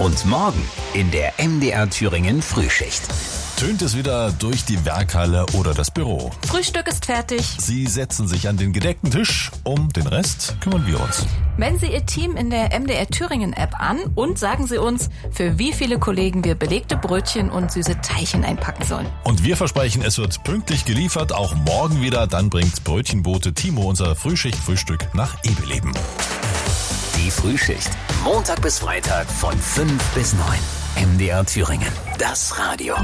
Und morgen in der MDR Thüringen Frühschicht. Tönt es wieder durch die Werkhalle oder das Büro. Frühstück ist fertig. Sie setzen sich an den gedeckten Tisch. Um den Rest kümmern wir uns. Melden Sie Ihr Team in der MDR Thüringen App an und sagen Sie uns, für wie viele Kollegen wir belegte Brötchen und süße Teilchen einpacken sollen. Und wir versprechen, es wird pünktlich geliefert, auch morgen wieder. Dann bringt Brötchenbote Timo unser Frühschicht-Frühstück nach Ebeleben. Die Frühschicht. Montag bis Freitag von 5 bis 9. MDR Thüringen. Das Radio.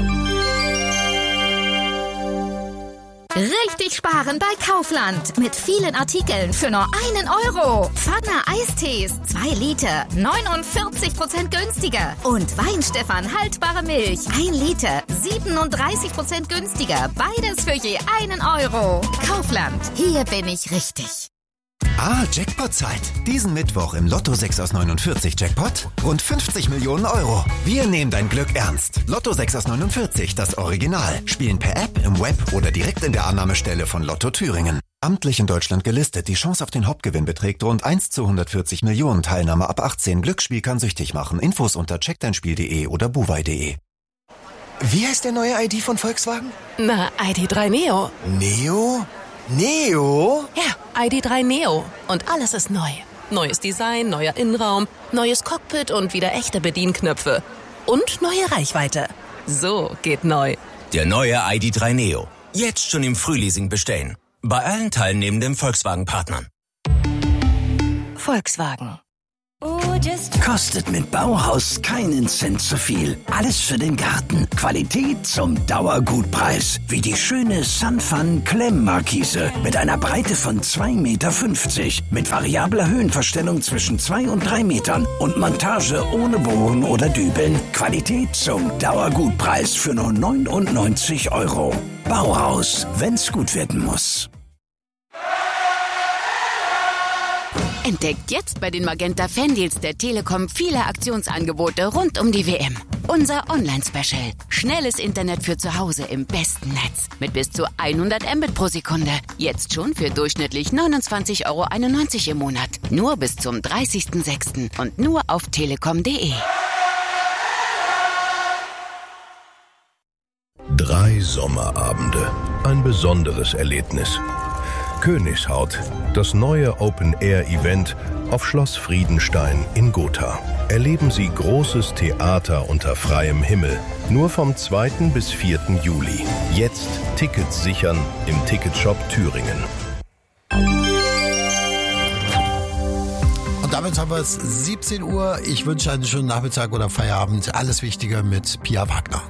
Richtig sparen bei Kaufland. Mit vielen Artikeln für nur 1 Euro. Pfanne Eistees, 2 Liter, 49% günstiger. Und Weinstefan haltbare Milch, 1 Liter, 37% günstiger. Beides für je 1 Euro. Kaufland, hier bin ich richtig. Jackpot-Zeit. Diesen Mittwoch im Lotto 6 aus 49 Jackpot rund 50 Millionen Euro. Wir nehmen dein Glück ernst. Lotto 6 aus 49, das Original. Spielen per App, im Web oder direkt in der Annahmestelle von Lotto Thüringen. Amtlich in Deutschland gelistet. Die Chance auf den Hauptgewinn beträgt rund 1 zu 140 Millionen. Teilnahme ab 18. Glücksspiel kann süchtig machen. Infos unter checkdeinspiel.de oder buwei.de. Wie heißt der neue ID von Volkswagen? Na, ID.3 Neo. Neo? Neo? Ja, ID.3 Neo. Und alles ist neu. Neues Design, neuer Innenraum, neues Cockpit und wieder echte Bedienknöpfe. Und neue Reichweite. So geht neu. Der neue ID.3 Neo. Jetzt schon im Frühleasing bestellen. Bei allen teilnehmenden Volkswagen-Partnern. Volkswagen. Kostet mit Bauhaus keinen Cent zu viel. Alles für den Garten. Qualität zum Dauergutpreis. Wie die schöne Sunfun Klemmmarkise mit einer Breite von 2,50 Meter. Mit variabler Höhenverstellung zwischen 2 und 3 Metern. Und Montage ohne Bohren oder Dübeln. Qualität zum Dauergutpreis für nur 99 Euro. Bauhaus, wenn's gut werden muss. Entdeckt jetzt bei den Magenta Fandeals der Telekom viele Aktionsangebote rund um die WM. Unser Online-Special. Schnelles Internet für zu Hause im besten Netz. Mit bis zu 100 Mbit pro Sekunde. Jetzt schon für durchschnittlich 29,91 Euro im Monat. Nur bis zum 30.06. und nur auf telekom.de. 3 Sommerabende. Ein besonderes Erlebnis. Königshaut, das neue Open-Air-Event auf Schloss Friedenstein in Gotha. Erleben Sie großes Theater unter freiem Himmel. Nur vom 2. bis 4. Juli. Jetzt Tickets sichern im Ticketshop Thüringen. Und damit haben wir es 17 Uhr. Ich wünsche einen schönen Nachmittag oder Feierabend. Alles Wichtige mit Pia Wagner.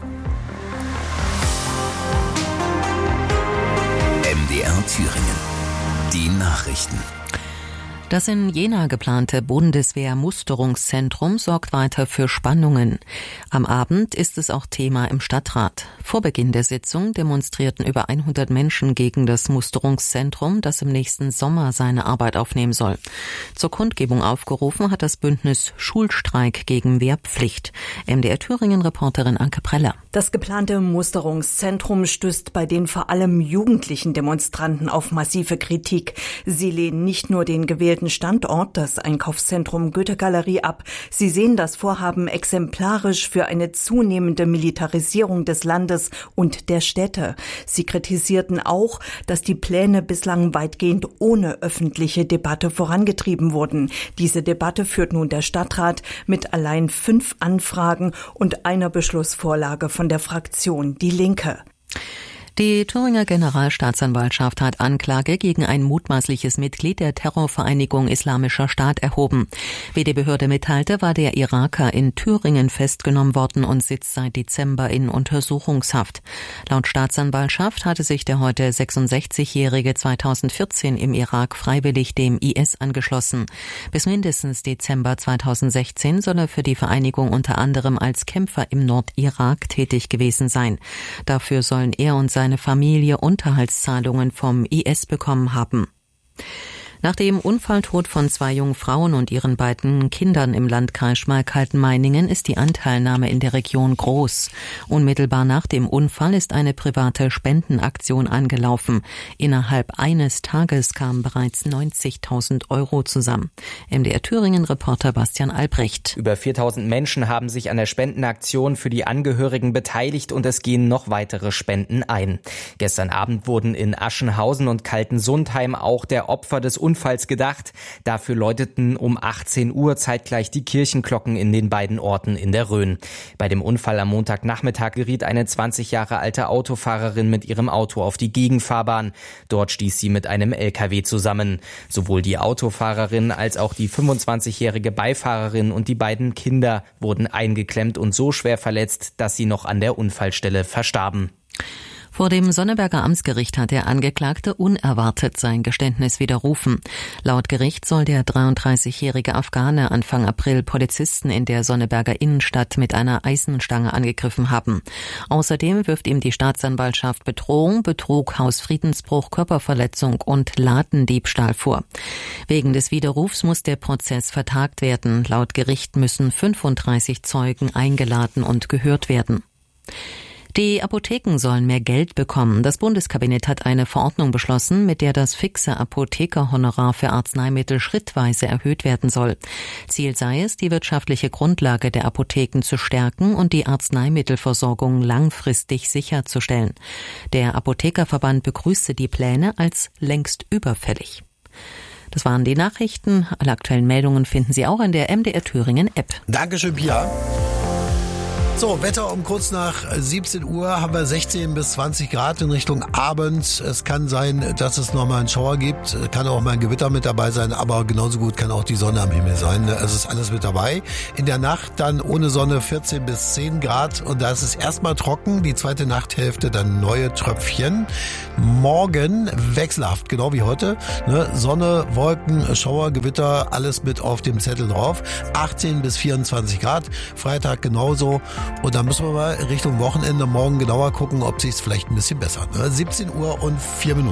MDR Thüringen. Die Nachrichten. Das in Jena geplante Bundeswehr-Musterungszentrum sorgt weiter für Spannungen. Am Abend ist es auch Thema im Stadtrat. Vor Beginn der Sitzung demonstrierten über 100 Menschen gegen das Musterungszentrum, das im nächsten Sommer seine Arbeit aufnehmen soll. Zur Kundgebung aufgerufen hat das Bündnis Schulstreik gegen Wehrpflicht. MDR Thüringen-Reporterin Anke Preller. Das geplante Musterungszentrum stößt bei den vor allem jugendlichen Demonstranten auf massive Kritik. Sie lehnen nicht nur den gewählten Standort, das Einkaufszentrum Goethe-Galerie, ab. Sie sehen das Vorhaben exemplarisch für eine zunehmende Militarisierung des Landes und der Städte. Sie kritisierten auch, dass die Pläne bislang weitgehend ohne öffentliche Debatte vorangetrieben wurden. Diese Debatte führt nun der Stadtrat mit allein 5 Anfragen und einer Beschlussvorlage von der Fraktion Die Linke. Die Thüringer Generalstaatsanwaltschaft hat Anklage gegen ein mutmaßliches Mitglied der Terrorvereinigung Islamischer Staat erhoben. Wie die Behörde mitteilte, war der Iraker in Thüringen festgenommen worden und sitzt seit Dezember in Untersuchungshaft. Laut Staatsanwaltschaft hatte sich der heute 66-Jährige 2014 im Irak freiwillig dem IS angeschlossen. Bis mindestens Dezember 2016 soll er für die Vereinigung unter anderem als Kämpfer im Nordirak tätig gewesen sein. Dafür sollen er und seine Familie Unterhaltszahlungen vom IS bekommen haben. Nach dem Unfalltod von 2 jungen Frauen und ihren beiden Kindern im Landkreis Schmalkalden-Meiningen ist die Anteilnahme in der Region groß. Unmittelbar nach dem Unfall ist eine private Spendenaktion angelaufen. Innerhalb eines Tages kamen bereits 90.000 € zusammen. MDR Thüringen-Reporter Bastian Albrecht. Über 4.000 Menschen haben sich an der Spendenaktion für die Angehörigen beteiligt und es gehen noch weitere Spenden ein. Gestern Abend wurden in Aschenhausen und Kaltensundheim auch der Opfer des Unfalls gedacht. Dafür läuteten um 18 Uhr zeitgleich die Kirchenglocken in den beiden Orten in der Rhön. Bei dem Unfall am Montagnachmittag geriet eine 20 Jahre alte Autofahrerin mit ihrem Auto auf die Gegenfahrbahn. Dort stieß sie mit einem LKW zusammen. Sowohl die Autofahrerin als auch die 25-jährige Beifahrerin und die beiden Kinder wurden eingeklemmt und so schwer verletzt, dass sie noch an der Unfallstelle verstarben. Vor dem Sonneberger Amtsgericht hat der Angeklagte unerwartet sein Geständnis widerrufen. Laut Gericht soll der 33-jährige Afghane Anfang April Polizisten in der Sonneberger Innenstadt mit einer Eisenstange angegriffen haben. Außerdem wirft ihm die Staatsanwaltschaft Bedrohung, Betrug, Hausfriedensbruch, Körperverletzung und Ladendiebstahl vor. Wegen des Widerrufs muss der Prozess vertagt werden. Laut Gericht müssen 35 Zeugen eingeladen und gehört werden. Die Apotheken sollen mehr Geld bekommen. Das Bundeskabinett hat eine Verordnung beschlossen, mit der das fixe Apothekerhonorar für Arzneimittel schrittweise erhöht werden soll. Ziel sei es, die wirtschaftliche Grundlage der Apotheken zu stärken und die Arzneimittelversorgung langfristig sicherzustellen. Der Apothekerverband begrüßte die Pläne als längst überfällig. Das waren die Nachrichten. Alle aktuellen Meldungen finden Sie auch in der MDR Thüringen App. Dankeschön, Pia. So, Wetter um kurz nach 17 Uhr haben wir 16 bis 20 Grad in Richtung Abend. Es kann sein, dass es nochmal einen Schauer gibt. Kann auch mal ein Gewitter mit dabei sein, aber genauso gut kann auch die Sonne am Himmel sein. Es ist alles mit dabei. In der Nacht dann ohne Sonne 14 bis 10 Grad und da ist es erstmal trocken. Die zweite Nachthälfte dann neue Tröpfchen. Morgen wechselhaft, genau wie heute. Sonne, Wolken, Schauer, Gewitter, alles mit auf dem Zettel drauf. 18 bis 24 Grad. Freitag genauso. Und dann müssen wir mal Richtung Wochenende morgen genauer gucken, ob sich's vielleicht ein bisschen bessert. 17 Uhr und 4 Minuten.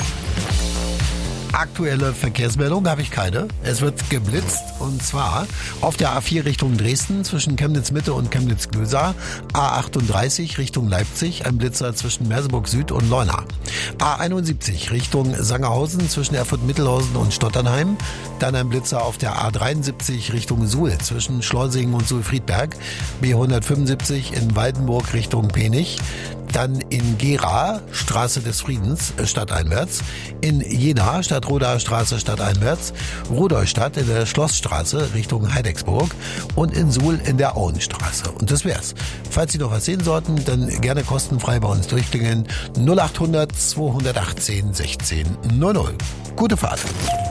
Aktuelle Verkehrsmeldung habe ich keine. Es wird geblitzt und zwar auf der A4 Richtung Dresden zwischen Chemnitz Mitte und Chemnitz Gösa, A38 Richtung Leipzig, ein Blitzer zwischen Merseburg Süd und Leuna, A71 Richtung Sangerhausen zwischen Erfurt-Mittelhausen und Stotternheim, dann ein Blitzer auf der A73 Richtung Suhl zwischen Schleusingen und Suhl-Friedberg, B175 in Waldenburg Richtung Penich, dann in Gera, Straße des Friedens, stadteinwärts, in Jena, Stadtrodaer Straße, stadteinwärts, Rudolstadt in der Schlossstraße Richtung Heidecksburg und in Suhl in der Auenstraße. Und das wär's. Falls Sie noch was sehen sollten, dann gerne kostenfrei bei uns durchklingeln. 0800 218 16 00. Gute Fahrt.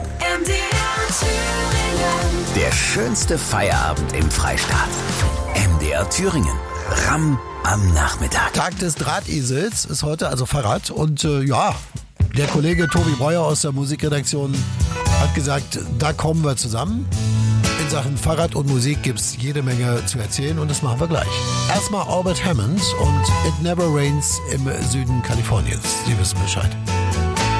Der schönste Feierabend im Freistaat. MDR Thüringen. Ramm am Nachmittag. Tag des Drahtesels ist heute, also Fahrrad. Und der Kollege Tobi Breuer aus der Musikredaktion hat gesagt, da kommen wir zusammen. In Sachen Fahrrad und Musik gibt's jede Menge zu erzählen und das machen wir gleich. Erstmal Albert Hammond und It Never Rains im Süden Kaliforniens. Sie wissen Bescheid.